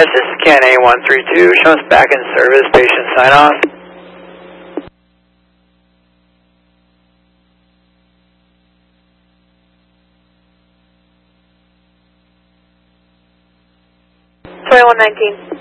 this is Scan A132. Show us back in service. Patient sign off. Sorry, 119.